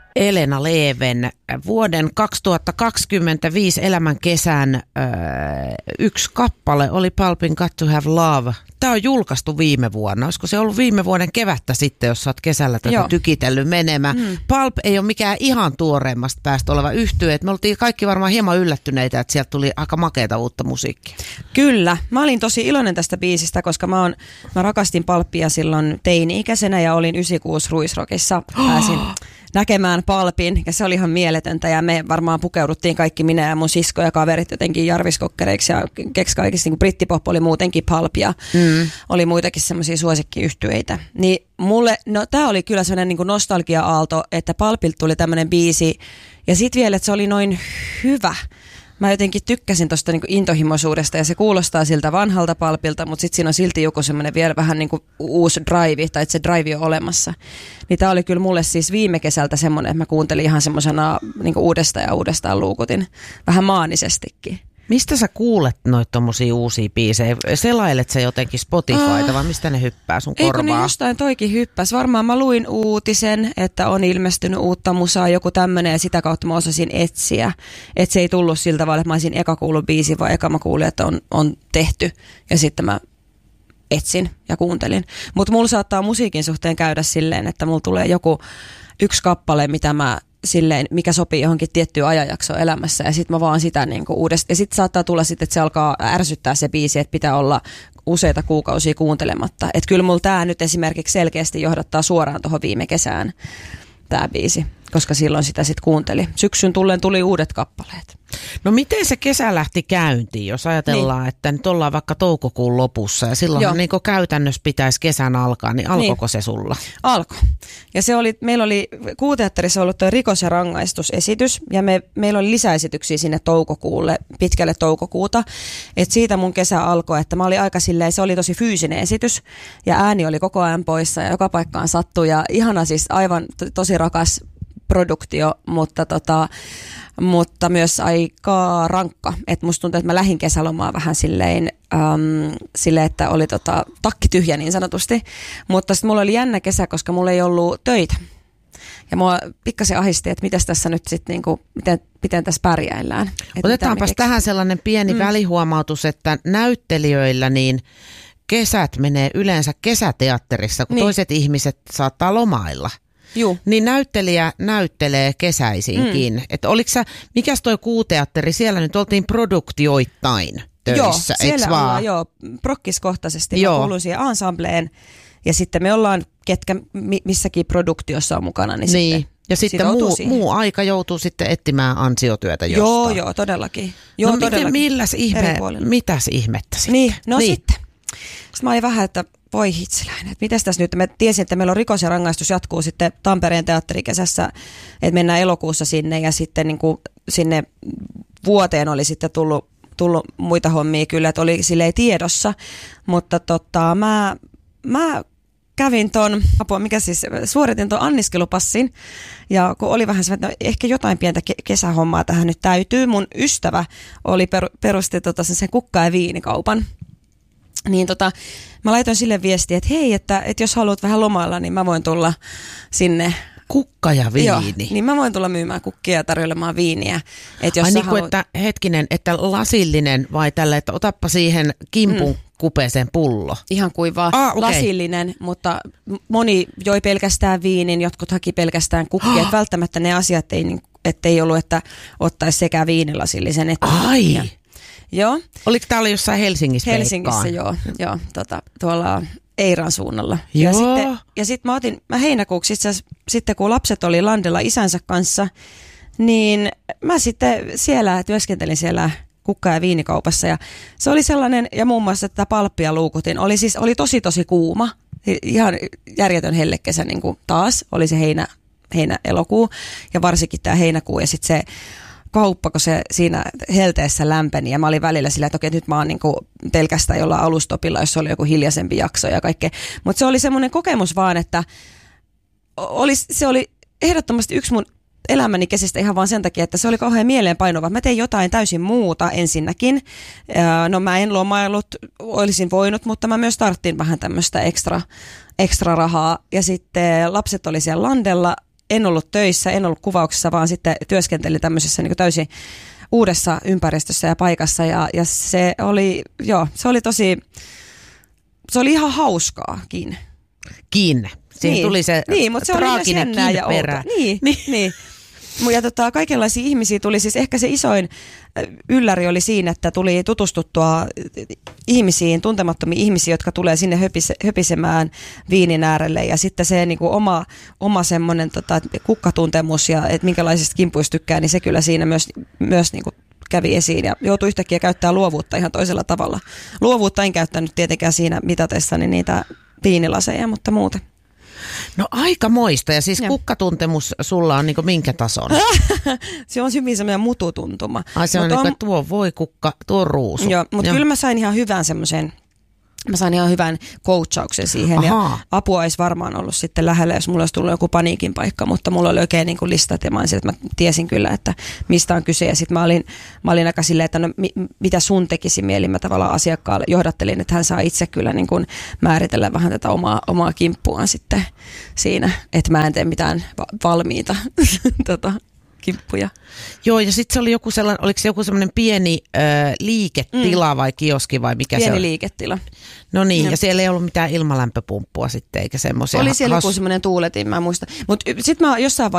Elena Leven vuoden 2025 elämän kesän yksi kappale oli Pulpin Got to Have Love. Tämä on julkaistu viime vuonna. Olisiko se ollut viime vuoden kevättä sitten, jos sä oot kesällä tätä tykitellyt menemään. Pulp ei ole mikään ihan tuoreimmasta päästä oleva yhtye. Me oltiin kaikki varmaan hieman yllättyneitä, että sieltä tuli aika makeata uutta musiikkia. Kyllä. Mä olin tosi iloinen tästä biisistä, koska mä rakastin Pulpia silloin teini-ikäisenä ja olin 96 Ruisrockissa. Pääsin näkemään Pulpin ja se oli ihan mieletöntä ja me varmaan pukeuduttiin kaikki, minä ja mun sisko ja kaverit jotenkin jarviskokkereiksi ja keks kaikista, niin Brittipop oli muutenkin Pulp ja oli muitakin semmoisia suosikkiyhtyeitä. Niin mulle, no tää oli kyllä sellainen niin nostalgia-aalto, että Pulpilta tuli tämmönen biisi ja sit vielä, että se oli noin hyvä. Mä jotenkin tykkäsin tosta niinku intohimoisuudesta ja se kuulostaa siltä vanhalta Pulpilta, mutta sitten siinä on silti joku semmoinen vielä vähän niinku uusi drive, tai että se drive on olemassa. Niin tää oli kyllä mulle siis viime kesältä semmoinen, että mä kuuntelin ihan semmosena niinku uudestaan luukutin, vähän maanisestikin. Mistä sä kuulet noita tommosia uusia biisejä? Selailet sä jotenkin Spotifyta vai mistä ne hyppää sun korvaa? Eikö ne jostain toikin hyppäs? Varmaan mä luin uutisen, että on ilmestynyt uutta musaa, joku tämmönen ja sitä kautta mä osasin etsiä. Että se ei tullut siltä vaan, että mä olisin eka kuullut biisi, vaan eka mä kuulin, että on tehty ja sitten mä etsin ja kuuntelin. Mutta mulla saattaa musiikin suhteen käydä silleen, että mulla tulee yksi kappale, mitä mä silleen, mikä sopii johonkin tiettyyn ajanjaksoon elämässä ja sitten mä vaan sitä niinku uudestaan. Ja sitten saattaa tulla sitten, että se alkaa ärsyttää se biisi, että pitää olla useita kuukausia kuuntelematta. Että kyllä mulla tää nyt esimerkiksi selkeästi johdattaa suoraan tuohon viime kesään tää biisi, koska silloin sitä sitten kuunteli. Syksyn tullen tuli uudet kappaleet. No miten se kesä lähti käyntiin, jos ajatellaan, että nyt ollaan vaikka toukokuun lopussa ja silloinhan niin käytännössä pitäisi kesän alkaa, niin alkoiko se sulla? Alkoi. Ja meillä oli Kuuteatterissa ollut tuo Rikos- ja rangaistusesitys ja meillä oli lisäesityksiä sinne toukokuulle, pitkälle toukokuuta. Et siitä mun kesä alkoi, että mä olin aika silleen, se oli tosi fyysinen esitys ja ääni oli koko ajan poissa ja joka paikkaan sattui ja ihana siis aivan tosi rakas produktio, mutta myös aika rankka. Että musta tuntuu, että mä lähdin kesälomaan vähän silleen, että oli takki tyhjä niin sanotusti. Mutta sitten mulla oli jännä kesä, koska mulla ei ollut töitä. Ja mua pikkasen ahisti, että mitäs tässä nyt sitten, niinku, miten tässä pärjäillään. Otetaanpas tähän sellainen pieni välihuomautus, että näyttelijöillä niin kesät menee yleensä kesäteatterissa, kun toiset ihmiset saattaa lomailla. Juu. Niin näyttelijä näyttelee kesäisinkin. Että mikäs toi Kuuteatteri, siellä nyt oltiin produktioittain töissä, eikö vaan? Joo, prokkiskohtaisesti. Mä kuulun siihen ensembleen ja sitten me ollaan, ketkä missäkin produktiossa on mukana, niin sitten. Ja sitten muu aika joutuu sitten etsimään ansiotyötä jostain. Joo, todellakin. No mitäs ihmettä sitten? Niin, sitten. Sitten mä olin vähän, että voi hitsiläinen, että mitäs tässä nyt, mä tiesin, että meillä on Rikos ja rangaistus jatkuu sitten Tampereen teatterikesässä, että mennään elokuussa sinne ja sitten niin kuin sinne vuoteen oli sitten tullut muita hommia kyllä, että oli silleen tiedossa, mutta mä kävin suoritin ton anniskelupassin ja kun oli vähän se, että ehkä jotain pientä kesähommaa tähän nyt täytyy, mun ystävä oli perusti sen kukka- ja viinikaupan. Niin mä laitoin sille viestiä, että hei, että jos haluat vähän lomailla, niin mä voin tulla sinne. Kukka ja viini. Joo, niin mä voin tulla myymään kukkia ja tarjoilemaan viiniä. Että jos että hetkinen, että lasillinen vai tällä, että otappa siihen kimpun kupeeseen pullo. Ihan kuin vaan lasillinen, mutta moni joi pelkästään viinin, jotkut haki pelkästään kukkia. Että välttämättä ne asiat ei ollut, että ottaisi sekä viinilasillisen että kukkia. Joo. Oliko täällä jossain Helsingissä? Helsingissä, joo tuolla Eiran suunnalla. Ja sitten mä heinäkuuksi sitten kun lapset oli landella isänsä kanssa, niin mä sitten työskentelin siellä kukka- ja viinikaupassa ja se oli sellainen, ja muun muassa tätä Pulpia luukutin, oli tosi kuuma, ihan järjetön hellekesä niin kuin taas, oli se heinä-elokuu ja varsinkin tämä heinäkuu ja sitten se kauppa, kun se siinä helteessä lämpeni ja mä olin välillä sillä, että okei, nyt mä oon niinku pelkästään jollain alustopilla, jos oli joku hiljaisempi jakso ja kaikkea. Mutta se oli semmoinen kokemus vaan, että se oli ehdottomasti yksi mun elämäni kesistä ihan vaan sen takia, että se oli kauhean mieleenpainuva. Mä tein jotain täysin muuta ensinnäkin. No mä en lomaillut, olisin voinut, mutta mä myös tarttin vähän tämmöistä ekstra rahaa. Ja sitten lapset oli siellä landella en ollut töissä, en ollut kuvauksessa, vaan sitten työskentelin tämmöisessä niin kuin täysin uudessa ympäristössä ja paikassa ja se oli ihan hauskaakin. Siinä tuli se mutta se traaginen perä. Niin. Ja kaikenlaisia ihmisiä tuli, siis ehkä se isoin ylläri oli siinä, että tuli tutustuttua ihmisiin, tuntemattomia ihmisiä, jotka tulee sinne höpisemään viinin äärelle ja sitten se niin kuin oma semmoinen kukkatuntemus ja että minkälaisista kimpuista tykkää, niin se kyllä siinä myös niin kuin kävi esiin ja joutui yhtäkkiä käyttämään luovuutta ihan toisella tavalla. Luovuutta en käyttänyt tietenkään siinä mitatessani niitä viinilaseja, mutta muuten. No aikamoista ja siis kukkatuntemus sulla on niinku minkä tason? Se on hyvin semmoinen mututuntuma. Se on niinku tuo voi kukka, tuo ruusu. Joo, mutta kyllä mä sain ihan hyvän coachauksen siihen. Ja apua olisi varmaan ollut sitten lähellä, jos mulla olisi tullut joku paniikin paikka, mutta mulla oli oikein niin kuin listat ja mä tiesin kyllä, että mistä on kyse. Ja sitten mä olin aika silleen, että no, mitä sun tekisi mieli. Mä tavallaan asiakkaalle johdattelin, että hän saa itse kyllä niin kuin määritellä vähän tätä omaa kimppuaan sitten siinä, että mä en tee mitään valmiita kimppuja. Joo, ja sitten se oli oliko se joku sellainen pieni liiketila vai kioski vai mikä se on? Pieni liiketila. No niin, ja siellä ei ollut mitään ilmalämpöpumppua sitten, eikä semmoisia. Oli siellä joku semmoinen tuuletin, mä muistan. Mutta sitten mä jossain